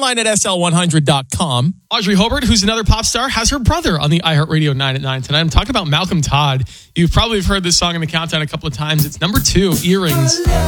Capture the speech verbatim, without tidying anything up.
online at S L one hundred dot com. Audrey Hobart, who's another pop star, has her brother on the iHeartRadio nine at nine tonight. I'm talking about Malcolm Todd. You've probably heard this song in the countdown a couple of times. It's number two, Earrings.